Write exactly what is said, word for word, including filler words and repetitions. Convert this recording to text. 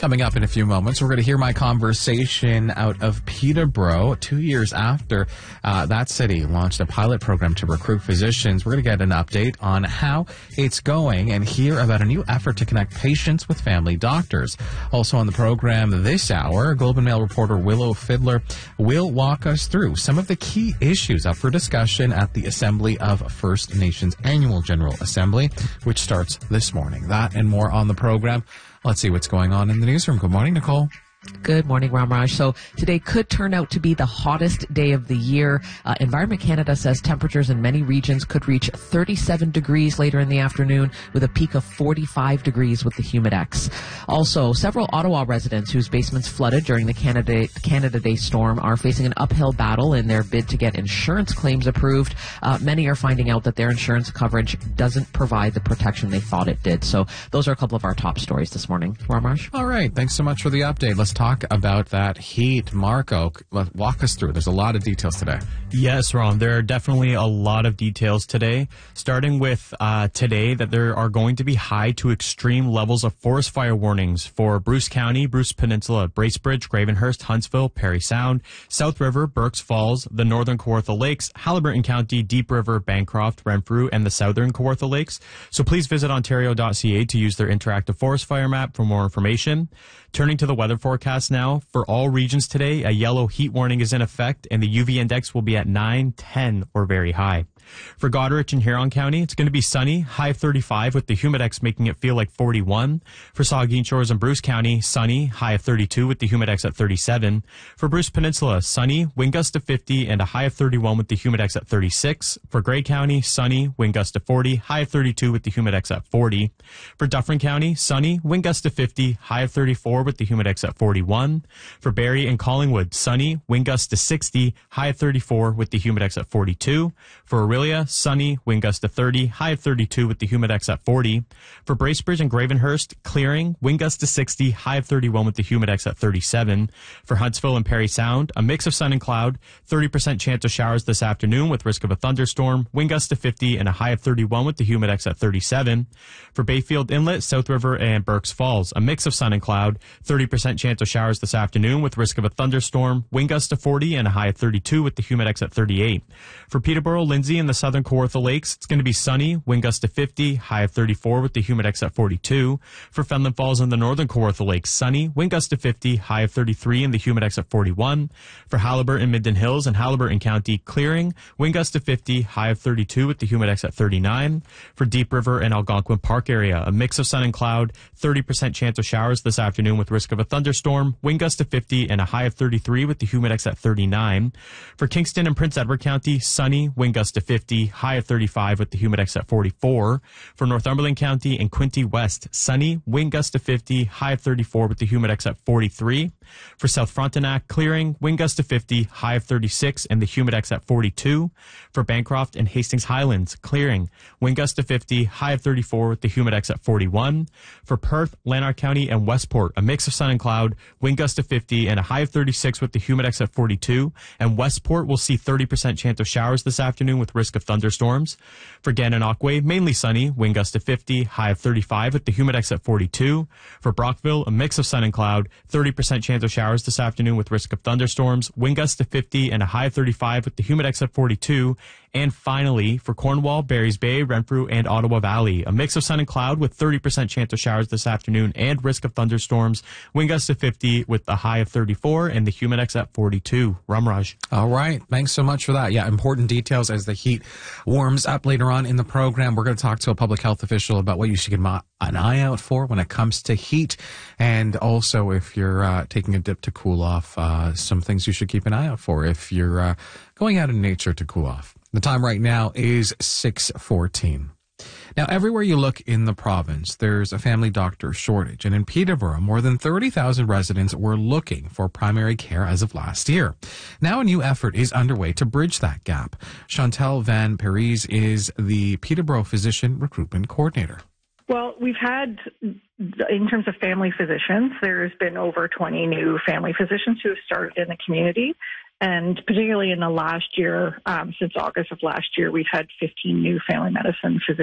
Coming up in a few moments, we're going to hear my conversation out of Peterborough, two years after uh, that city launched a pilot program to recruit physicians. We're going to get an update on how it's going and hear about a new effort to connect patients with family doctors. Also on the program this hour, Globe and Mail reporter Willow Fiddler will walk us through some of the key issues up for discussion at the Assembly of First Nations Annual General Assembly, which starts this morning. That and more on the program. Let's see what's going on in the newsroom. Good morning, Nicole. Good morning, Ramraj. So today could turn out to be the hottest day of the year. Uh, Environment Canada says temperatures in many regions could reach thirty-seven degrees later in the afternoon, with a peak of forty-five degrees with the Humidex. Also, several Ottawa residents whose basements flooded during the Canada, Canada Day storm are facing an uphill battle in their bid to get insurance claims approved. Uh, many are finding out that their insurance coverage doesn't provide the protection they thought it did. So those are a couple of our top stories this morning. Ramraj? All right. Thanks so much for the update. Let's talk about that heat. Marco, walk us through. There's a lot of details today. Yes, Ron, there are definitely a lot of details today, starting with uh, today that there are going to be high to extreme levels of forest fire warnings for Bruce County, Bruce Peninsula, Bracebridge, Gravenhurst, Huntsville, Parry Sound, South River, Berks Falls, the Northern Kawartha Lakes, Haliburton County, Deep River, Bancroft, Renfrew, and the Southern Kawartha Lakes. So please visit ontario dot c a to use their interactive forest fire map for more information. Turning to the weather forecast now, for all regions today, a yellow heat warning is in effect, and the U V index will be at nine, ten, or very high. For Goderich and Huron County, it's going to be sunny, high of thirty-five, with the Humidex making it feel like forty-one. For Saugeen Shores and Bruce County, sunny, high of thirty-two, with the Humidex at thirty-seven. For Bruce Peninsula, sunny, wind gust of fifty, and a high of thirty-one with the Humidex at thirty-six. For Grey County, sunny, wind gust of forty, high of thirty-two with the Humidex at forty. For Dufferin County, sunny, wind gust of fifty, high of thirty-four with the Humidex at forty-one. For Barrie and Collingwood, sunny, wind gust to sixty, high of thirty-four with the Humidex at forty-two. For Aurelia, sunny, wind gust to thirty, high of thirty-two with the Humidex at forty. For Bracebridge and Gravenhurst, clearing, wind gust to sixty, high of thirty-one with the Humidex at thirty-seven. For Huntsville and Parry Sound, a mix of sun and cloud, thirty percent chance of showers this afternoon with risk of a thunderstorm, wind gust to fifty, and a high of thirty-one with the Humidex at thirty-seven. For Bayfield Inlet, South River, and Berks Falls, a mix of sun and cloud, thirty percent chance of showers this afternoon with risk of a thunderstorm, wind gust to forty, and a high of thirty-two with the Humidex at thirty-eight. For Peterborough, Lindsay, and the Southern Kawartha Lakes, it's going to be sunny, wind gust to fifty, high of thirty-four with the Humidex at forty-two. For Fenland Falls and the Northern Kawartha Lakes, sunny, wind gust to fifty, high of thirty-three, and the Humidex at forty-one. For Haliburton, Minden Hills, and Haliburton County, clearing, wind gust to fifty, high of thirty-two with the Humidex at thirty-nine. For Deep River and Algonquin Park area, a mix of sun and cloud, thirty percent chance of showers this afternoon with risk of a thunderstorm, wind gust to fifty, and a high of thirty-three with the Humidex at thirty-nine. For Kingston and Prince Edward County, sunny, wind gust to fifty, high of thirty-five with the Humidex at forty-four. For Northumberland County and Quinte West, sunny, wind gust to fifty, high of thirty-four with the Humidex at forty-three. For South Frontenac, clearing, wind gust to fifty, high of thirty-six, and the Humidex at forty-two. For Bancroft and Hastings Highlands, clearing, wind gust to fifty, high of thirty-four with the Humidex at forty-one. For Perth, Lanark County, and Westport, a mix of sun and cloud, wind gust to fifty, and a high of thirty-six with the Humidex at forty-two. And Westport will see thirty percent chance of showers this afternoon with risk of thunderstorms. For Gananoque, mainly sunny, wind gust to fifty, high of thirty-five with the Humidex at forty-two. For Brockville, a mix of sun and cloud, thirty percent chance of showers this afternoon with risk of thunderstorms, wind gust to fifty, and a high of thirty-five with the Humidex at forty-two. And finally, for Cornwall, Barry's Bay, Renfrew, and Ottawa Valley, a mix of sun and cloud with thirty percent chance of showers this afternoon and risk of thunderstorms, wind gust to fifty with a high of thirty-four and the Humidex at forty-two. Ramraj. All right. Thanks so much for that. Yeah, important details as the heat warms up later on in the program. We're going to talk to a public health official about what you should keep an eye out for when it comes to heat. And also, if you're uh, taking a dip to cool off, uh, some things you should keep an eye out for if you're uh, going out in nature to cool off. The time right now is six fourteen. Now, everywhere you look in the province, there's a family doctor shortage. And in Peterborough, more than thirty thousand residents were looking for primary care as of last year. Now, a new effort is underway to bridge that gap. Chantal Van Parijs is the Peterborough Physician Recruitment Coordinator. Well, we've had, in terms of family physicians, there's been over twenty new family physicians who have started in the community. And particularly in the last year, um, since August of last year, we've had fifteen new family medicine physicians